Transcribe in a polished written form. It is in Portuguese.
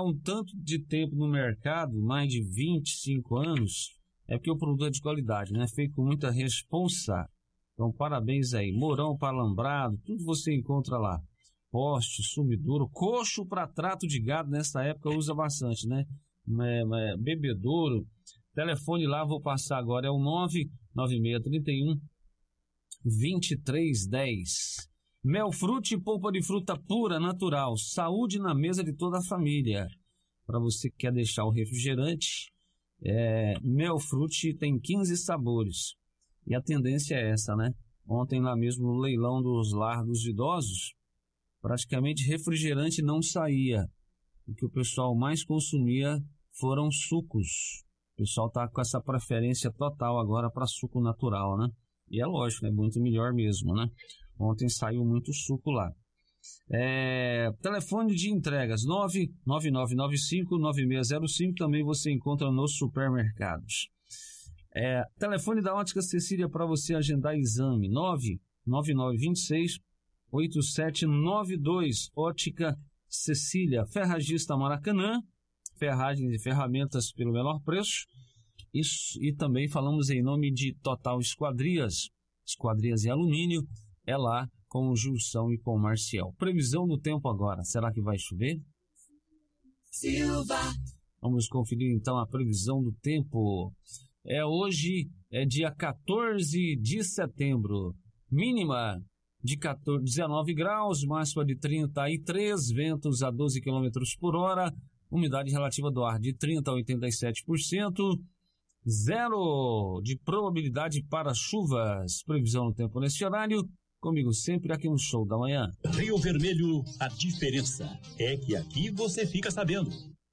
um tanto de tempo no mercado, mais de 25 anos, é porque o produto é de qualidade, né? Feito com muita responsa. Então, parabéns aí. Mourão palambrado, tudo você encontra lá. Poste, sumidouro, coxo para trato de gado, nessa época usa bastante, né? Bebedouro. Telefone lá, vou passar agora, é o 99631 2310. Melfrute, polpa de fruta pura, natural. Saúde na mesa de toda a família. Para você que quer deixar o refrigerante, Melfrute tem 15 sabores. E a tendência é essa, né? Ontem lá mesmo no leilão dos lar dos idosos, praticamente refrigerante não saía. O que o pessoal mais consumia foram sucos. O pessoal tá com essa preferência total agora para suco natural, né? E é lógico, é muito melhor mesmo, né? Ontem saiu muito suco lá. Telefone de entregas 99995-9605, também você encontra nos supermercados. Telefone da Ótica Cecília para você agendar exame, 99926-8792. Ótica Cecília, Ferragista Maracanã, ferragens e ferramentas pelo menor preço. E também falamos em nome de Total Esquadrias e Alumínio, é lá com o Gilson e com o Marcial. Previsão do tempo agora, será que vai chover? Silva. Vamos conferir então a previsão do tempo. Hoje é dia 14 de setembro, mínima de 19 graus, máxima de 33, ventos a 12 km por hora, umidade relativa do ar de 30% a 87%, zero de probabilidade para chuvas. Previsão do tempo neste horário, comigo sempre aqui no Show da Manhã. Rio Vermelho, a diferença é que aqui você fica sabendo.